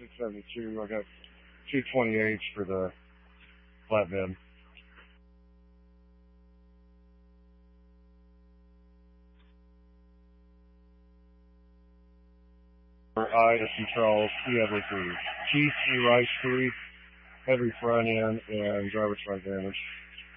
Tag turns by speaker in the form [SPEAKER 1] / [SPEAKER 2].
[SPEAKER 1] 672. I got 228s for the flatbed. For I is controls, EW3. GC Rice 3, heavy front end, and driver's side damage.